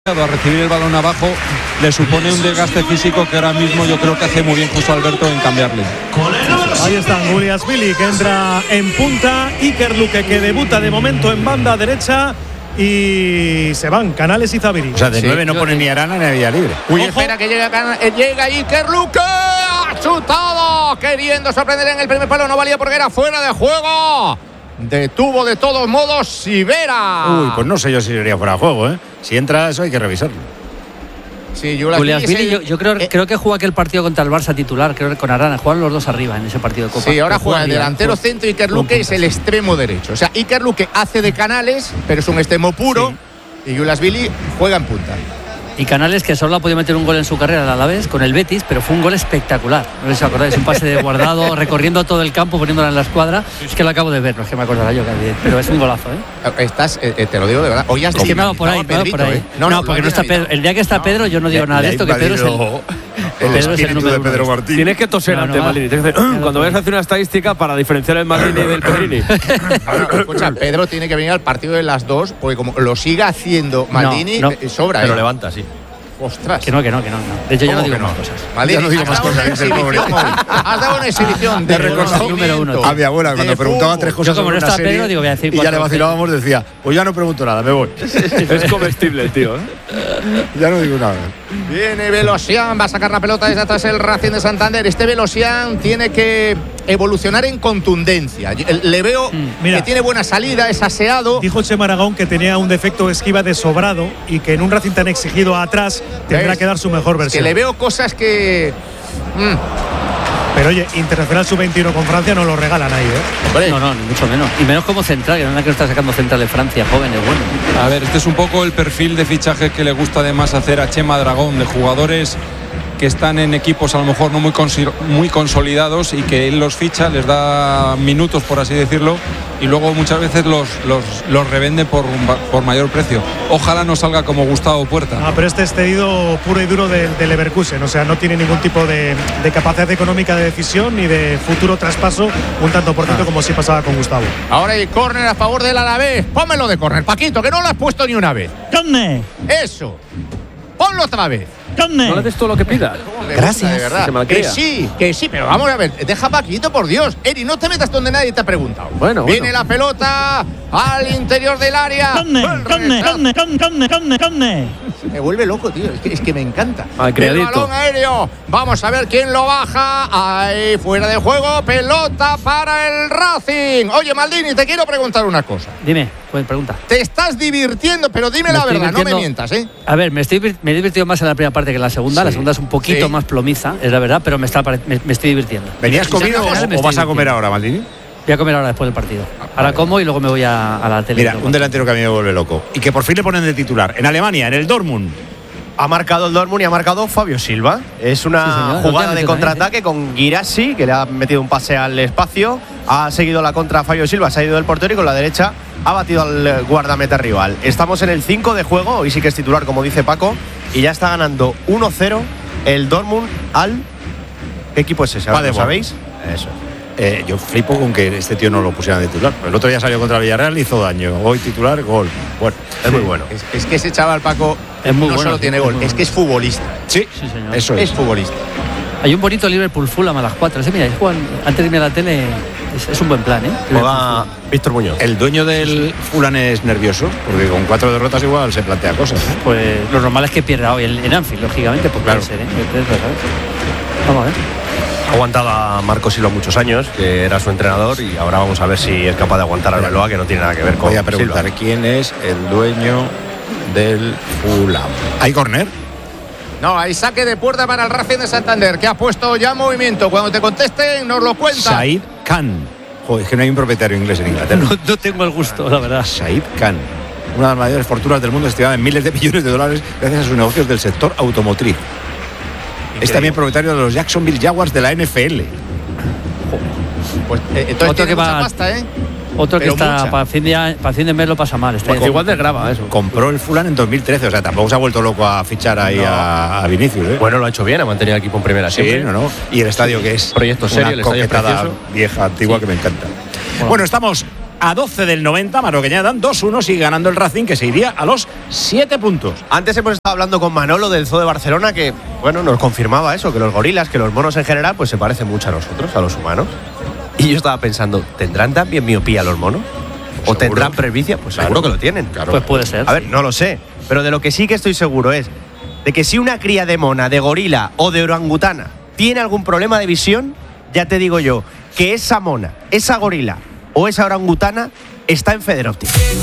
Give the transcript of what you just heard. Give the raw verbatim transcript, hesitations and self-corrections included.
a recibir el balón abajo, le supone un desgaste físico que ahora mismo yo creo que hace muy bien José Alberto en cambiarle. Ahí está Guliasvili, que entra en punta, Iker Luque, que debuta de momento en banda derecha, y se van Canales y Zaviri. O sea, de sí, nueve no pone ni Arana ni a Vía Libre. Uy, Ojo. espera que llega, llega Iker Luque, ha chutado, queriendo sorprender en el primer palo, no valía porque era fuera de juego. Detuvo de todos modos Sivera. Uy, pues no sé yo si sería fuera de juego, ¿eh? Si entra eso hay que revisarlo. Sí, Guliasvili, yo, yo creo, eh, creo que jugó aquel partido contra el Barça titular, creo que con Arana, jugaron los dos arriba en ese partido de Copa. Sí, ahora juega el arriba, delantero juega. centro, Iker Luque es el extremo derecho. O sea, Iker Luque hace de Canales, pero es un extremo puro, sí. Y Guliasvili juega en punta. Y Canales, que solo ha podido meter un gol en su carrera a la vez con el Betis, pero fue un gol espectacular. No sé si os acordáis, un pase de Guardado recorriendo todo el campo, poniéndola en la escuadra. Es que lo acabo de ver, no es que me acordará yo, pero es un golazo, ¿eh? Estás, eh, te lo digo de verdad. Hoy has es que me hago por ahí, me hago por ahí. ¿eh? No, no, no porque no está Pedro. El día que está Pedro, yo no digo nada de esto, que Pedro es el. El Pedro espíritu es el de Pedro Martín. Tienes que toser no, ante no, Maldini. Tienes que decir, cuando vayas a hacer una estadística para diferenciar el Maldini del Pedrini. Bueno, escucha, Pedro tiene que venir al partido de las dos, porque como lo siga haciendo Maldini, no, no. Eh, sobra. Pero eh. levanta, sí. Ostras. Que no, que no, que no. no. De hecho, yo no digo más cosas. Maldini, ya no digo has más dado cosas, una dice el pobre. exhibición. Has dado una exhibición de Te recordado número uno. A mi abuela, cuando preguntaba tres cosas yo como sobre no una está serie, Pedro, digo, voy a decir y ya cuatro. le vacilábamos, decía, pues ya no pregunto nada, me voy. Es comestible el tío, ¿eh? Ya no digo nada. Viene Velosian, va a sacar la pelota desde atrás el Racing de Santander. Este Velosian tiene que evolucionar en contundencia. Le veo mm, mira, que tiene buena salida, es aseado. Dijo Chema Aragón que tenía un defecto de esquiva de sobrado y que en un Racing tan exigido atrás tendrá ¿Ves? que dar su mejor versión. Que le veo cosas que… Mm. Pero oye, Internacional sub veintiuno con Francia no lo regalan ahí, ¿eh? Hombre, No, no, ni mucho menos. Y menos como central, que no es la que está sacando central de Francia, jóvenes, bueno. A ver, este es un poco el perfil de fichaje que le gusta además hacer a Chema Dragón, de jugadores que están en equipos a lo mejor no muy, consi- muy consolidados y que él los ficha, les da minutos, por así decirlo, y luego muchas veces los, los, los revende por, por mayor precio. Ojalá no salga como Gustavo Puerta. Ah, pero este es cedido puro y duro del de Leverkusen, o sea, no tiene ningún tipo de, de capacidad económica de decisión ni de futuro traspaso, un tanto por ciento, ah. como sí pasaba con Gustavo. ahora hay córner a favor del Alavés. Pónmelo de córner, Paquito, que no lo has puesto ni una vez. ¡Córner! Eso. Ponlo otra vez. No le des todo lo que pida. Gracias, de verdad. Se Que sí, que sí, pero vamos a ver, deja Paquito, por Dios. Eri, no te metas donde nadie te ha preguntado. Bueno, Viene bueno. la pelota al interior del área. ¡Córner! ¡Córner! ¡Córner! ¡Córner! ¡Córner! ¡Córner! Me vuelve loco, tío. Es que, es que me encanta. Al El criadito. balón aéreo. Vamos a ver quién lo baja. Ahí, fuera de juego. Pelota para el Racing. Oye, Maldini, te quiero preguntar una cosa. Dime, pues pregunta. Te estás divirtiendo, pero dime Me la estoy verdad, no me divirtiendo- mientas, ¿eh? A ver, me, estoy, me he divertido más en la primera parte que en la segunda. Sí. La segunda es un poquito Sí. más plomiza, es la verdad, pero me, está, pare- me, me estoy divirtiendo. ¿Venías comido me o, estoy o vas a comer divirtiendo. ahora, Maldini? Voy a comer ahora después del partido. Ahora como y luego me voy a, a la tele. Mira, un delantero que a mí me vuelve loco y que por fin le ponen de titular en Alemania, en el Dortmund. Ha marcado el Dortmund y ha marcado Fabio Silva. Es una Sí, señor. jugada de También, contraataque con Guirassi, que le ha metido un pase al espacio. Ha seguido la contra Fabio Silva, se ha ido del portero y con la derecha ha batido al guardameta rival. Estamos en el cinco de juego, hoy sí que es titular, como dice Paco, y ya está ganando uno cero el Dortmund al… ¿Qué equipo es ese? ¿Lo Paderborn. sabéis? Eso. Eh, yo flipo con que este tío no lo pusieran de titular. El otro día salió contra el Villarreal y hizo daño. Hoy titular, gol. Bueno, Es muy bueno. Es, es que ese chaval, Paco, Es muy no bueno, solo sí, tiene es gol, muy es que es futbolista. sí, Sí, señor. eso Es es. futbolista. Hay un bonito Liverpool Fulham a las cuatro. Ese, mira, es Juan, antes de irme a la tele, es, es un buen plan, ¿eh? Juega Víctor Muñoz. El dueño del Fulham es nervioso, porque con cuatro derrotas igual se plantea cosas. ¿eh? Pues lo normal es que pierda hoy en, en Anfield, lógicamente, pues Claro. puede ser, ¿eh? Puede ser, ¿sabes? Vamos a ver. Ha aguantado a Marco Silva muchos años, que era su entrenador, y ahora vamos a ver si es capaz de aguantar a Arbeloa, que no tiene nada que ver con Voy a preguntar Silva. quién es el dueño del Fulham. ¿Hay córner? No, hay saque de puerta para el Racing de Santander, que ha puesto ya movimiento. Cuando te contesten, nos lo cuenta. Said Khan. Joder, es que no hay un propietario inglés en Inglaterra. No, no tengo el gusto, la verdad. Said Khan. Una de las mayores fortunas del mundo, estimada en miles de millones de dólares gracias a sus negocios del sector automotriz. Es también propietario de los Jacksonville Jaguars de la N F L. Pues, eh, entonces Otro tiene que mucha va- pasta, ¿eh? Otro que Pero está mucha. para fin, de, para fin de mes lo pasa mal. Está Pues igual desgraba eso. Compró el Fulham en dos mil trece, o sea, tampoco se ha vuelto loco a fichar ahí No. a, a Vinicius. ¿eh? Bueno, lo ha hecho bien, ha mantenido el equipo en primera Sí, siempre. no, no. Y el estadio que es Proyecto serio, una el estadio coquetada precioso. vieja, antigua, que me encanta. Bueno, estamos a doce del noventa, Maroqueñada dos uno, sigue ganando el Racing, que se iría a los siete puntos. Antes hemos estado hablando con Manolo del Zoo de Barcelona, que bueno, nos confirmaba eso, que los gorilas, que los monos en general, pues se parecen mucho a nosotros, a los humanos. Y yo estaba pensando, ¿tendrán también miopía los monos? ¿O ¿Seguro? tendrán presbicia? Pues Claro. seguro que lo tienen. Claro. Pues puede ser. A ver, no lo sé, pero de lo que sí que estoy seguro es de que si una cría de mona, de gorila o de orangutana tiene algún problema de visión, ya te digo yo que esa mona, esa gorila o esa orangutana está en Federóptica.